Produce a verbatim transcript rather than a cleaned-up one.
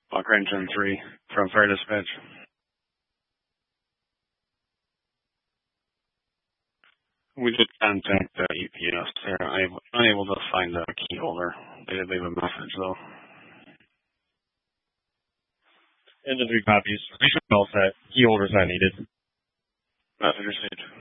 Buck Engine three from Fire Dispatch. We did contact the U P S. They're unable to find the key holder. They did leave a message, though. And the three copies. We should all set. Key holders not needed. Message received.